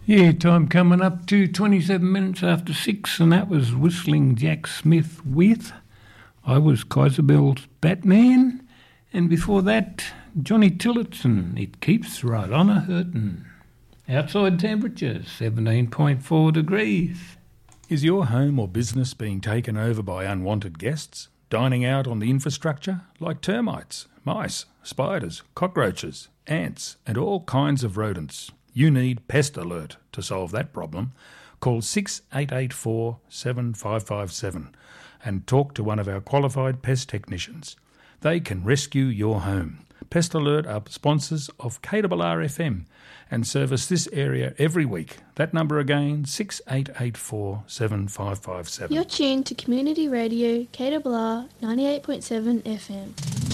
Yeah, time coming up to 27 minutes after 6, and that was Whistling Jack Smith with I Was Kaiserbell's Batman, and before that, Johnny Tillotson, It Keeps Right On a Hurtin'. Outside temperature, 17.4 degrees. Is your home or business being taken over by unwanted guests, dining out on the infrastructure like termites, mice, spiders, cockroaches, ants, and all kinds of rodents? You need Pest Alert to solve that problem. Call 6884 7557 and talk to one of our qualified pest technicians. They can rescue your home. Pest Alert are sponsors of KRR FM and service this area every week. That number again, 6884 7557. You're tuned to Community Radio, KRR 98.7 FM.